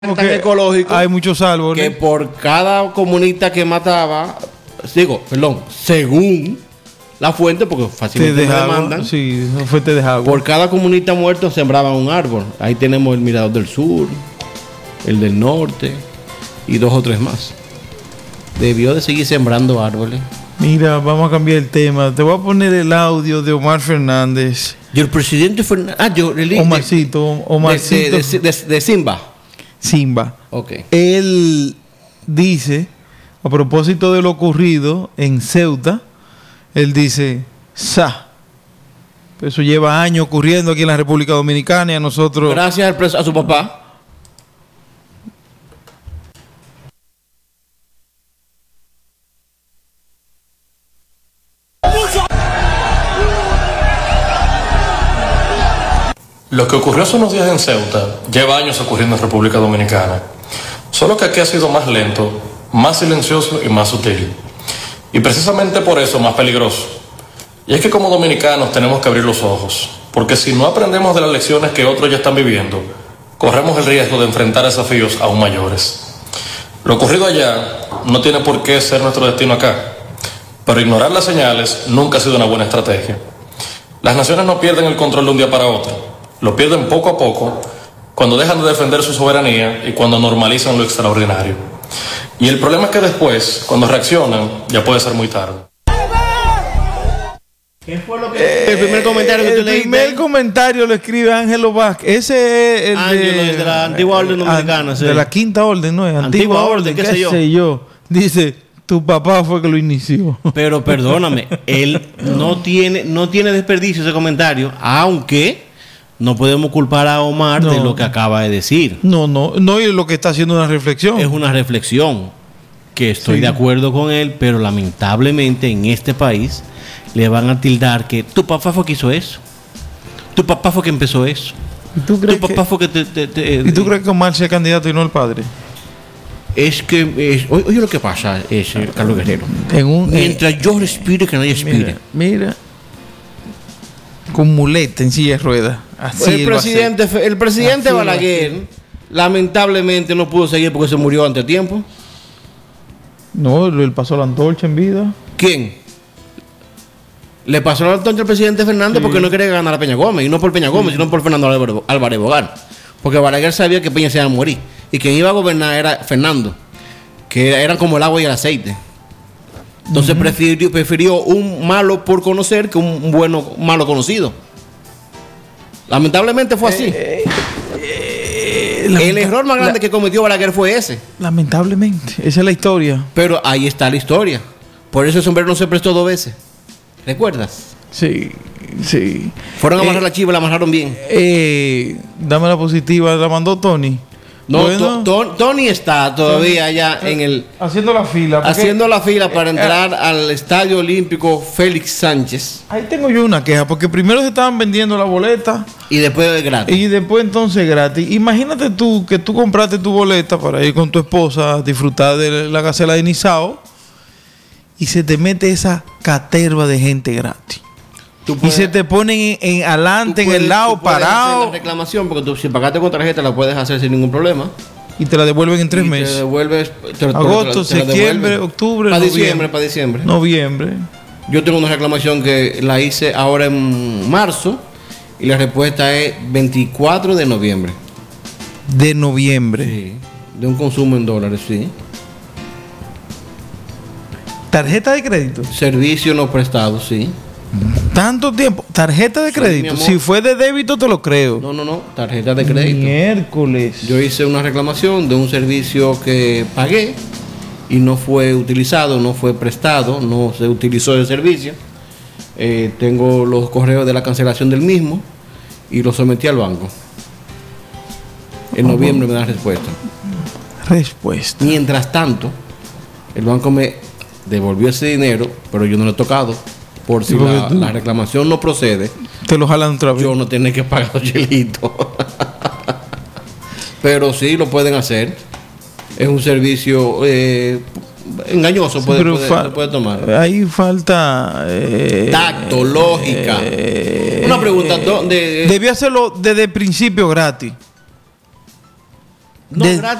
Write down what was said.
tan ecológico. Hay muchos árboles. Que por cada comunista que mataba, según la fuente, porque fácilmente me demandan. Sí, fuente de agua. Por cada comunista muerto sembraban un árbol. Ahí tenemos el Mirador del Sur, el del Norte y 2 o 3 más. Debió de seguir sembrando árboles. Mira, vamos a cambiar el tema. Te voy a poner el audio de Omar Fernández. Y el presidente Fernández. Omarcito. De Simba. Simba. Ok. Él dice, a propósito de lo ocurrido en Ceuta, él dice, eso lleva años ocurriendo aquí en la República Dominicana y a nosotros... Gracias a su papá. Lo que ocurrió hace unos días en Ceuta lleva años ocurriendo en República Dominicana. Solo que aquí ha sido más lento, más silencioso y más sutil. Y precisamente por eso más peligroso. Y es que como dominicanos tenemos que abrir los ojos, porque si no aprendemos de las lecciones que otros ya están viviendo, corremos el riesgo de enfrentar desafíos aún mayores. Lo ocurrido allá no tiene por qué ser nuestro destino acá, pero ignorar las señales nunca ha sido una buena estrategia. Las naciones no pierden el control de un día para otro. Lo pierden poco a poco cuando dejan de defender su soberanía y cuando normalizan lo extraordinario. Y el problema es que después, cuando reaccionan, ya puede ser muy tarde. ¿Qué fue lo que el primer comentario que tú leíste? El primer comentario lo escribe Ángelo Vázquez. Ese es el de la antigua orden dominicana. De la quinta orden, ¿no? Antigua orden, qué sé yo. Dice, tu papá fue que lo inició. Pero perdóname, él no tiene desperdicio ese comentario, aunque... No podemos culpar a Omar de lo que acaba de decir. No, y lo que está haciendo una reflexión. Es una reflexión que estoy de acuerdo con él, pero lamentablemente en este país le van a tildar que tu papá fue que hizo eso. Tu papá fue que empezó eso. ¿Y tú crees ¿Y tú crees que Omar sea candidato y no el padre? Es que, oye lo que pasa, Carlos Guerrero. Mientras yo respire, que nadie expire. Mira. Con muleta en silla de ruedas. El presidente Balaguer lamentablemente no pudo seguir porque se murió antes de tiempo. No, él pasó la antorcha en vida. ¿Quién? Le pasó la antorcha al presidente Fernández porque no quería ganar a Peña Gómez. Y no por Peña Gómez, sino por Fernando Álvarez Bogán. Porque Balaguer sabía que Peña se iba a morir. Y quien iba a gobernar era Fernando. Que eran como el agua y el aceite. Entonces prefirió un malo por conocer que un bueno malo conocido. Lamentablemente fue así. El error más grande que cometió Balaguer fue ese. Lamentablemente, esa es la historia. Pero ahí está la historia. Por eso el sombrero no se prestó 2 veces. ¿Recuerdas? Sí. Fueron a amarrar la chiva y la amarraron bien. Dame la positiva, la mandó Tony. No, bueno, Tony está todavía allá en el... Haciendo la fila. Haciendo la fila para entrar al Estadio Olímpico Félix Sánchez. Ahí tengo yo una queja, porque primero se estaban vendiendo la boleta. Y después gratis. Y después entonces gratis. Imagínate tú que tú compraste tu boleta para ir con tu esposa a disfrutar de la gacela de Nizao y se te mete esa caterva de gente gratis. Y se te ponen adelante, en el lado, parado. La reclamación, porque tú si pagaste con tarjeta la puedes hacer sin ningún problema. Y te la devuelven en 3 meses. Te devuelves agosto, septiembre, octubre, para diciembre. Noviembre. Yo tengo una reclamación que la hice ahora en marzo y la respuesta es 24 de noviembre. De noviembre. Sí. De un consumo en dólares, sí. ¿Tarjeta de crédito? Servicio no prestado, sí. Tanto tiempo. Tarjeta de crédito. Si fue de débito, te lo creo. No. Tarjeta de crédito. Miércoles. Yo hice una reclamación de un servicio que pagué y no fue utilizado, no fue prestado, no se utilizó el servicio. Tengo los correos de la cancelación del mismo y lo sometí al banco. En noviembre me dan respuesta. Mientras tanto, el banco me devolvió ese dinero, pero yo no lo he tocado. Por si la reclamación no procede, te lo jalan otra vez. Yo no tengo que pagar los chelitos. Pero sí lo pueden hacer. Es un servicio engañoso, puede tomar. Ahí falta tacto, lógica. Una pregunta. Debió hacerlo desde el principio gratis. No, De- gratis